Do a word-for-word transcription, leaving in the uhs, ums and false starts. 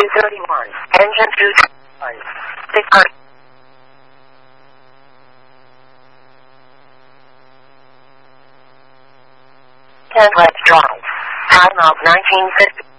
two thirty-one. Engine two thirty-one. six hundred. Template drive. Time of nineteen fifty.